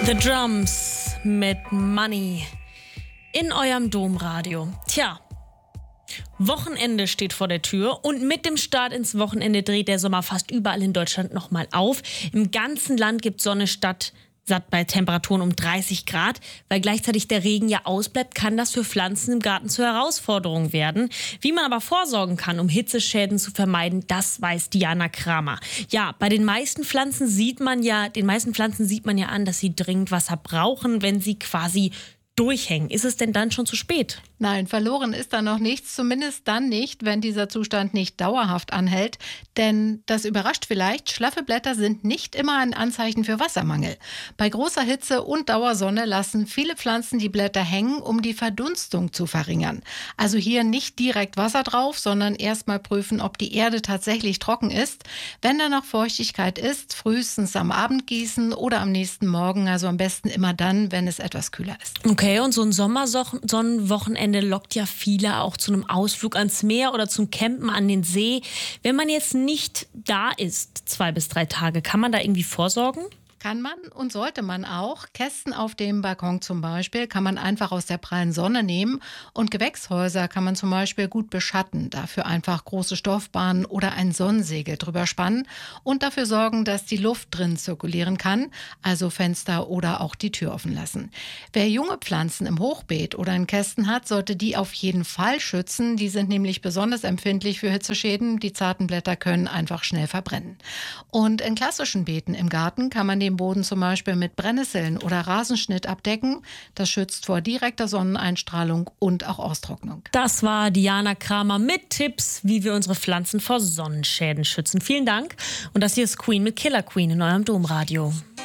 The Drums mit Money in eurem Domradio. Tja, Wochenende steht vor der Tür und mit dem Start ins Wochenende dreht der Sommer fast überall in Deutschland nochmal auf. Im ganzen Land gibt Sonne statt satt bei Temperaturen um 30 Grad. Weil gleichzeitig der Regen ja ausbleibt, kann das für Pflanzen im Garten zur Herausforderung werden. Wie man aber vorsorgen kann, um Hitzeschäden zu vermeiden, das weiß Diana Kramer. Ja, bei den meisten Pflanzen sieht man ja an, dass sie dringend Wasser brauchen, wenn sie quasi durchhängen. Ist es denn dann schon zu spät? Nein, verloren ist da noch nichts, zumindest dann nicht, wenn dieser Zustand nicht dauerhaft anhält. Denn das überrascht vielleicht, schlaffe Blätter sind nicht immer ein Anzeichen für Wassermangel. Bei großer Hitze und Dauersonne lassen viele Pflanzen die Blätter hängen, um die Verdunstung zu verringern. Also hier nicht direkt Wasser drauf, sondern erstmal prüfen, ob die Erde tatsächlich trocken ist. Wenn da noch Feuchtigkeit ist, frühestens am Abend gießen oder am nächsten Morgen, also am besten immer dann, wenn es etwas kühler ist. Okay, und so ein Sommersonnenwochenende lockt ja viele auch zu einem Ausflug ans Meer oder zum Campen an den See. Wenn man jetzt nicht da ist, 2 bis 3 Tage, kann man da irgendwie vorsorgen? Kann man und sollte man auch. Kästen auf dem Balkon zum Beispiel kann man einfach aus der prallen Sonne nehmen und Gewächshäuser kann man zum Beispiel gut beschatten. Dafür einfach große Stoffbahnen oder ein Sonnensegel drüber spannen und dafür sorgen, dass die Luft drin zirkulieren kann, also Fenster oder auch die Tür offen lassen. Wer junge Pflanzen im Hochbeet oder in Kästen hat, sollte die auf jeden Fall schützen. Die sind nämlich besonders empfindlich für Hitzeschäden. Die zarten Blätter können einfach schnell verbrennen. Und in klassischen Beeten im Garten kann man den Boden zum Beispiel mit Brennnesseln oder Rasenschnitt abdecken. Das schützt vor direkter Sonneneinstrahlung und auch Austrocknung. Das war Diana Kramer mit Tipps, wie wir unsere Pflanzen vor Sonnenschäden schützen. Vielen Dank. Und das hier ist Queen mit Killer Queen in eurem Domradio.